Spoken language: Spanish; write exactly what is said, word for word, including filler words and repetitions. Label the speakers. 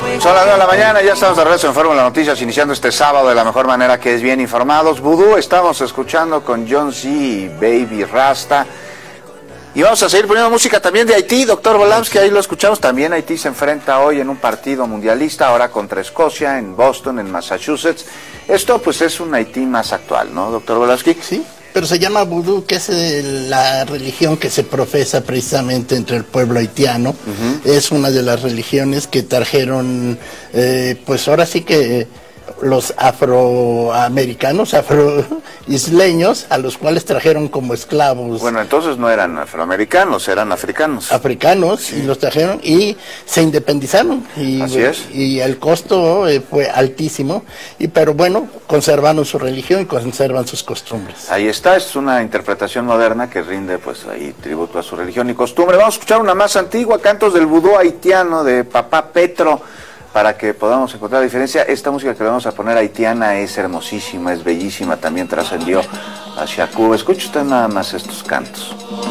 Speaker 1: Son las nueve de la mañana, ya estamos de regreso en Fórmula Noticias, iniciando este sábado de la mejor manera, que es bien informados. Vudú, estamos escuchando con John C. y Baby Rasta. Y vamos a seguir poniendo música también de Haití, doctor Volamsky, ahí lo escuchamos. También Haití se enfrenta hoy en un partido mundialista, ahora contra Escocia, en Boston, en Massachusetts. Esto pues es un Haití más actual, ¿no, doctor Volamsky?
Speaker 2: Sí, pero se llama vudú, que es el, la religión que se profesa precisamente entre el pueblo haitiano. Uh-huh. Es una de las religiones que trajeron, eh, pues ahora sí que los afroamericanos, afroisleños, a los cuales trajeron como esclavos.
Speaker 1: Bueno, entonces no eran afroamericanos, eran africanos.
Speaker 2: Africanos, sí. Y los trajeron y se independizaron. Y,
Speaker 1: Así es.
Speaker 2: Y el costo eh, fue altísimo, y pero bueno, conservaron su religión y conservan sus costumbres.
Speaker 1: Ahí está, es una interpretación moderna que rinde pues ahí tributo a su religión y costumbre. Vamos a escuchar una más antigua, Cantos del Vudú Haitiano, de Papá Petro, para que podamos encontrar la diferencia. Esta música que le vamos a poner haitiana es hermosísima, es bellísima, también trascendió hacia Cuba. Escuche usted nada más estos cantos.